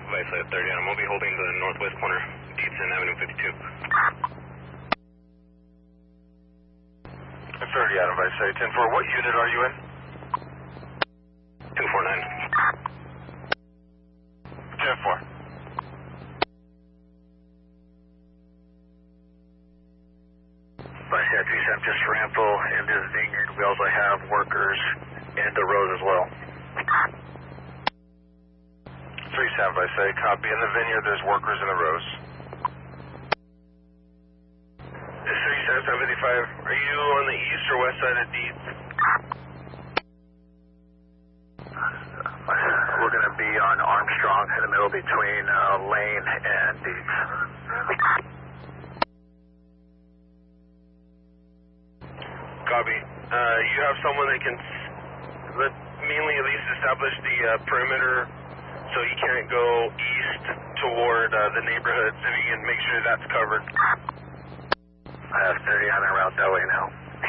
Vice 30 Adam, we'll be holding the northwest corner, Deedson Avenue 52. 30 Adam, Vice 10-4, what unit are you in? 249. 10-4. Vice 37, just ramble into the vineyard. We also have workers in the road as well. 37, Vice, copy. In the vineyard, there's workers in the rows. 37-75, are you on the east or west side of Deeds? We're going to be on Armstrong in the middle between Lane and Deeds. Copy. You have someone that can mainly at least establish the perimeter so you can't go east toward the neighborhoods if you can make sure that's covered. I have 30 on en route that way now.